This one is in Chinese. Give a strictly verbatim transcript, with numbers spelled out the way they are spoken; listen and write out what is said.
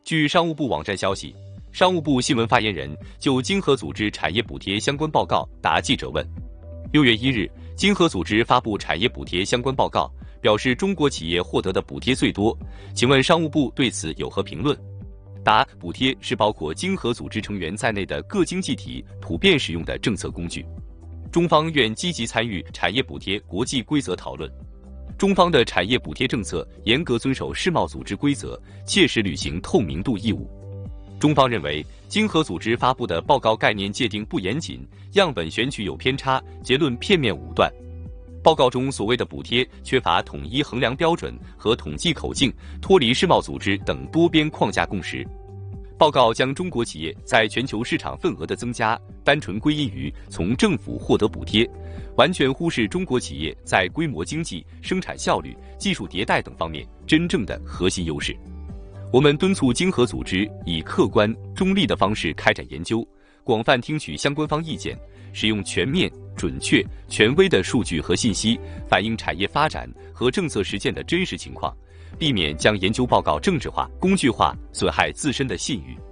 据商务部网站消息，商务部新闻发言人就经合组织产业补贴相关报告答记者问。六月一日，经合组织发布产业补贴相关报告，表示中国企业获得的补贴最多，请问商务部对此有何评论？答：补贴是包括经合组织成员在内的各经济体普遍使用的政策工具。中方愿积极参与产业补贴国际规则讨论。中方的产业补贴政策严格遵守世贸组织规则，切实履行透明度义务。中方认为，经合组织发布的报告概念界定不严谨，样本选取有偏差，结论片面武断。报告中所谓的补贴缺乏统一衡量标准和统计口径，脱离世贸组织等多边框架共识。报告将中国企业在全球市场份额的增加单纯归因于从政府获得补贴，完全忽视中国企业在规模经济、生产效率、技术迭代等方面真正的核心优势。我们敦促经合组织以客观、中立的方式开展研究，广泛听取相关方意见，使用全面、准确、权威的数据和信息，反映产业发展和政策实践的真实情况，避免将研究报告政治化、工具化，损害自身的信誉。